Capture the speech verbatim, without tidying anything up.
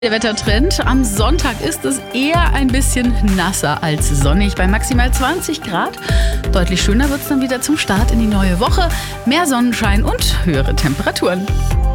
Der Wettertrend. Am Sonntag ist es eher ein bisschen nasser als sonnig bei maximal zwanzig Grad. Deutlich schöner wird es dann wieder zum Start in die neue Woche. Mehr Sonnenschein und höhere Temperaturen.